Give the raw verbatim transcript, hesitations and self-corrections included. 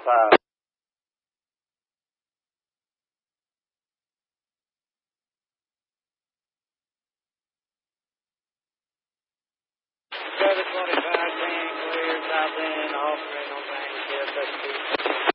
five. seven twenty-five, ten clear, south end, offering on Bank,